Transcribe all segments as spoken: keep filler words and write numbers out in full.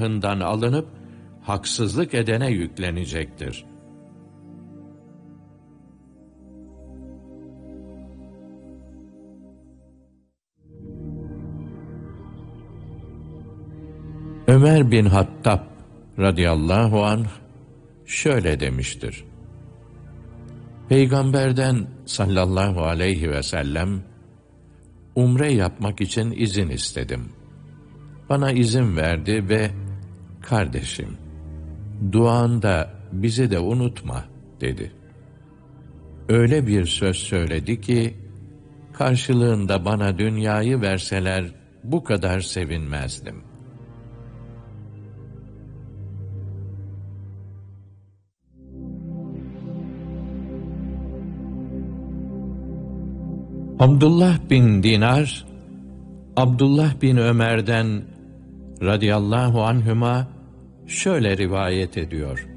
günahından alınıp haksızlık edene yüklenecektir. Ömer bin Hattab radıyallahu anh şöyle demiştir: Peygamberden sallallahu aleyhi ve sellem umre yapmak için izin istedim. Bana izin verdi ve kardeşim, duanda bizi de unutma dedi. Öyle bir söz söyledi ki karşılığında bana dünyayı verseler bu kadar sevinmezdim. Abdullah bin Dinar, Abdullah bin Ömer'den radıyallahu anhüma şöyle rivayet ediyor: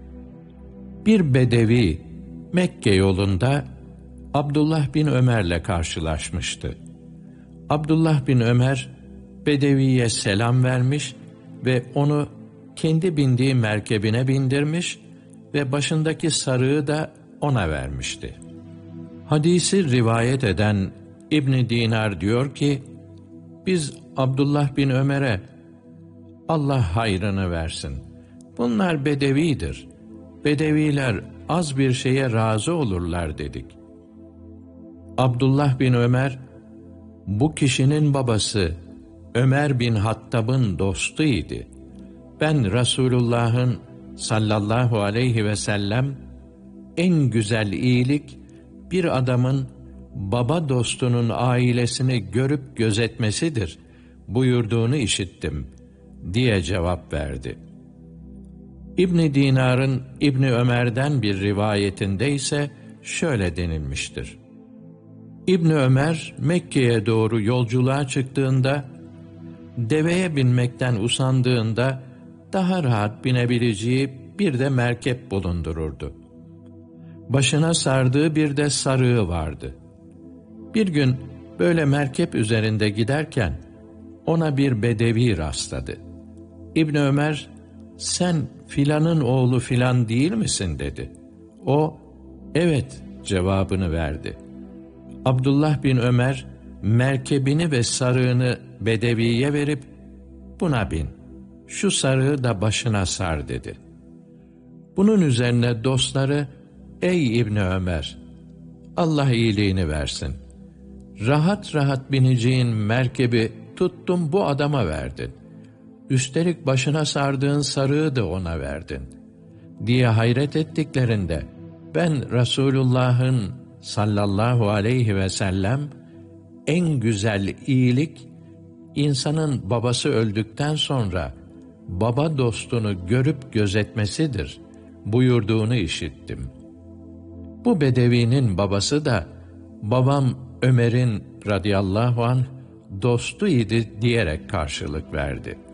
Bir bedevi Mekke yolunda Abdullah bin Ömer'le karşılaşmıştı. Abdullah bin Ömer bedeviye selam vermiş ve onu kendi bindiği merkebine bindirmiş ve başındaki sarığı da ona vermişti. Hadisi rivayet eden İbn Dinar diyor ki, biz Abdullah bin Ömer'e Allah hayrını versin, bunlar bedevidir, bedeviler az bir şeye razı olurlar dedik. Abdullah bin Ömer, bu kişinin babası Ömer bin Hattab'ın dostuydu. Ben Resulullah'ın sallallahu aleyhi ve sellem en güzel iyilik bir adamın baba dostunun ailesini görüp gözetmesidir buyurduğunu işittim diye cevap verdi. İbn Dinar'ın İbn Ömer'den bir rivayetinde ise şöyle denilmiştir: İbn Ömer Mekke'ye doğru yolculuğa çıktığında, deveye binmekten usandığında daha rahat binebileceği bir de merkep bulundururdu. Başına sardığı bir de sarığı vardı. Bir gün böyle merkep üzerinde giderken ona bir bedevi rastladı. İbn Ömer, sen filanın oğlu filan değil misin dedi. O, evet cevabını verdi. Abdullah bin Ömer merkebini ve sarığını bedeviye verip buna bin, şu sarığı da başına sar dedi. Bunun üzerine dostları, ey İbni Ömer, Allah iyiliğini versin, rahat rahat bineceğin merkebi tuttun bu adama verdin, üstelik başına sardığın sarığı da ona verdin diye hayret ettiklerinde, ben Resulullah'ın sallallahu aleyhi ve sellem en güzel iyilik insanın babası öldükten sonra baba dostunu görüp gözetmesidir buyurduğunu işittim. Bu bedevinin babası da babam Ömer'in radıyallahu anh dostu idi diyerek karşılık verdi.